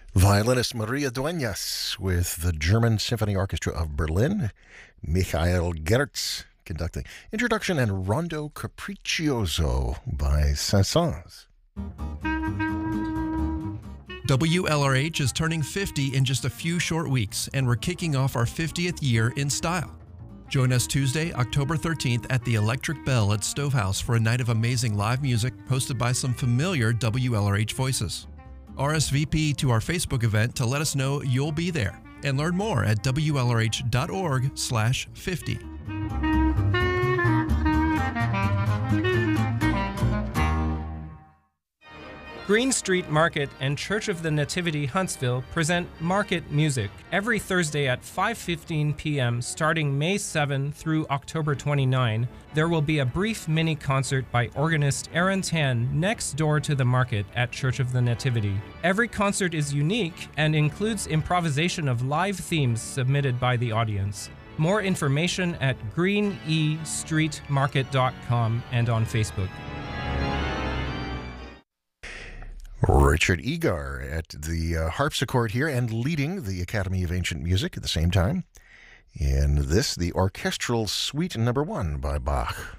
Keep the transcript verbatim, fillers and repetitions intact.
Violinist Maria Dueñas with the German Symphony Orchestra of Berlin, Michael Gertz conducting. Introduction and Rondo Capriccioso by Saint-Saëns. W L R H is turning fifty in just a few short weeks, and we're kicking off our fiftieth year in style. Join us Tuesday, October thirteenth at the Electric Bell at Stovehouse for a night of amazing live music hosted by some familiar W L R H voices. R S V P to our Facebook event to let us know you'll be there, and learn more at W L R H dot org slash fifty. Green Street Market and Church of the Nativity Huntsville present Market Music every Thursday at five fifteen p m starting May seventh through October twenty-ninth. There will be a brief mini concert by organist Aaron Tan next door to the market at Church of the Nativity. Every concert is unique and includes improvisation of live themes submitted by the audience. More information at green e street market dot com and on Facebook. Richard Egar at the uh, harpsichord here and leading the Academy of Ancient Music at the same time. In this, the Orchestral Suite Number One by Bach.